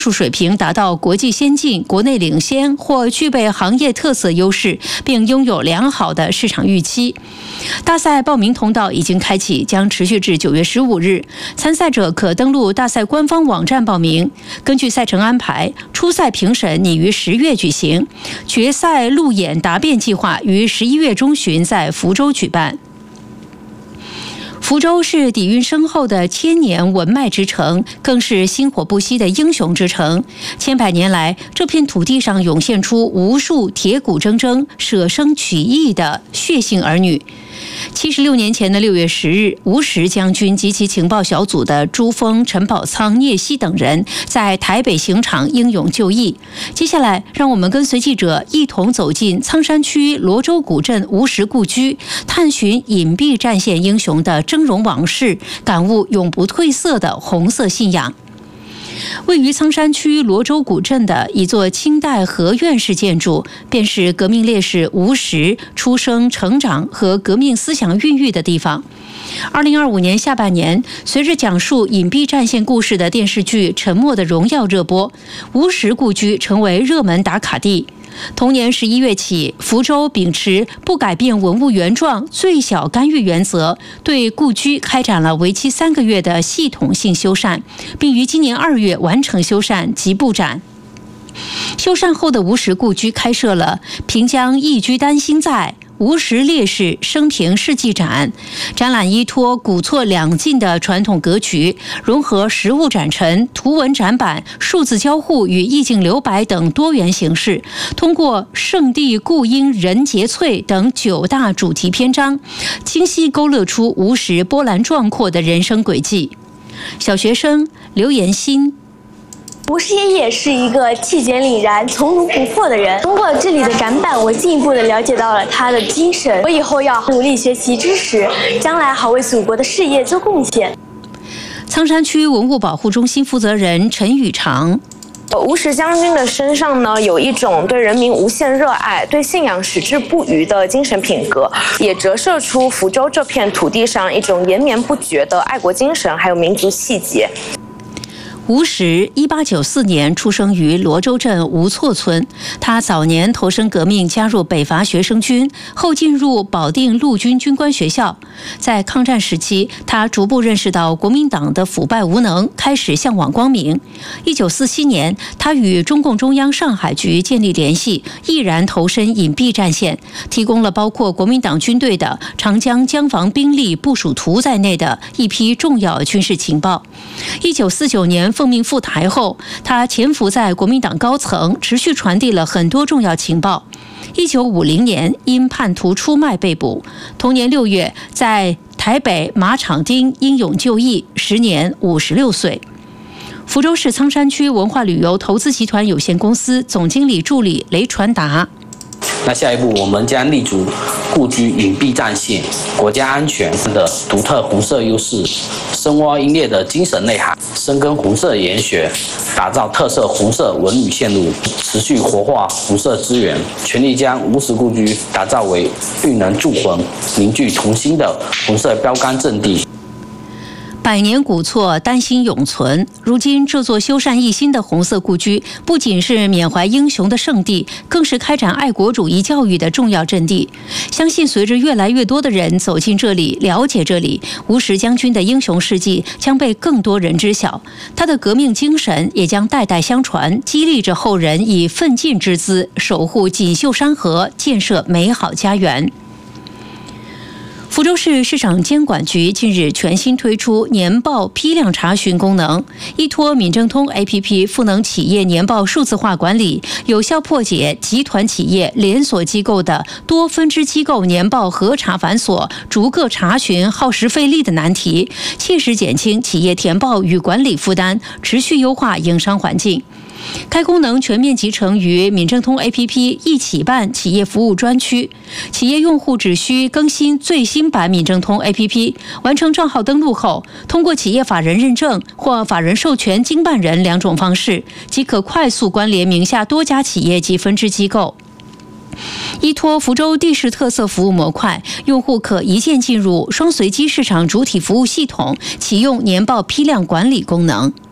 术水平达到国际先进、国内领先或具备行业特色优势，并拥有良好的市场预期。大赛报名通道已经开启，将持续至9月15日。参赛者可登录大赛官方网站报名。根据赛程安排，初赛评审拟于10月举行，决赛路演答辩计划于11月中旬在福州举办。福州是底蕴深厚的千年文脉之城，更是薪火不息的英雄之城。千百年来，这片土地上涌现出无数铁骨铮铮、舍生取义的血性儿女。76年前的6月10日，吴石将军及其情报小组的朱峰、陈宝仓、聂曦等人在台北刑场英勇就义。接下来，让我们跟随记者一同走进苍山区罗州古镇吴石故居，探寻隐蔽战线英雄的峥嵘往事，感悟永不褪色的红色信仰。位于苍山区罗州古镇的一座清代合院式建筑，便是革命烈士吴石出生、成长和革命思想孕育的地方。2025年下半年，随着讲述隐蔽战线故事的电视剧《沉默的荣耀》热播，吴石故居成为热门打卡地。同年11月起，福州秉持不改变文物原状、最小干预原则，对故居开展了为期3个月的系统性修缮，并于今年2月完成修缮及布展。修缮后的吴石故居开设了“平江一居丹心在”吴石烈士生平事迹展，展览依托古错两进的传统格局，融合实物展陈、图文展板、数字交互与意境留白等多元形式，通过圣地故因人杰璀等9大主题篇章，清晰勾勒出吴石波澜壮阔的人生轨迹。小学生刘延新。 吴石爷爷是一个气节凛然、从容不迫的人。通过这里的展板，我进一步的了解到了他的精神。我以后要努力学习知识，将来好为祖国的事业做贡献。 苍山区文物保护中心负责人陈宇长。 吴石将军的身上呢，有一种对人民无限热爱、对信仰矢志不渝的精神品格，也折射出福州这片土地上一种延绵不绝的爱国精神，还有民族气节。 吴石1894年出生于罗州镇吴错村，他早年投身革命，加入北伐学生军，后进入保定陆军军官学校。在抗战时期，他逐步认识到国民党的腐败无能，开始向往光明。1947年，他与中共中央上海局建立联系，毅然投身隐蔽战线，提供了包括国民党军队的长江江防兵力部署图在内的一批重要军事情报。1949年奉命赴台后，他潜伏在国民党高层，持续传递了很多重要情报。1950年因叛徒出卖被捕，同年6月在台北马场町英勇就义，时年56岁。福州市苍山区文化旅游投资集团有限公司总经理助理雷传达。 那下一步我们将立足故居隐蔽战线、国家安全的独特红色优势，深挖英烈的精神内涵，深耕红色研学，打造特色红色文旅线路，持续活化红色资源，全力将吴石故居打造为育人铸魂、凝聚同心的红色标杆阵地。 百年古厝丹心永存，如今这座修缮一新的红色故居，不仅是缅怀英雄的圣地，更是开展爱国主义教育的重要阵地。相信随着越来越多的人走进这里，了解这里，吴石将军的英雄事迹将被更多人知晓，他的革命精神也将代代相传，激励着后人以奋进之姿守护锦绣山河，建设美好家园。福州市市场监管局近日全新推出年报批量查询功能，依托闽政通 APP 赋能企业年报数字化管理，有效破解集团企业、连锁机构的多分支机构年报核查繁琐、逐个查询耗时费力的难题，切实减轻企业填报与管理负担，持续优化营商环境。该功能全面集成于闽政通 APP 一起办企业服务专区，企业用户只需更新最新版闽政通 APP， 完成账号登录后，通过企业法人认证或法人授权经办人2种方式，即可快速关联名下多家企业及分支机构。依托福州地市特色服务模块，用户可一键进入双随机市场主体服务系统，启用年报批量管理功能。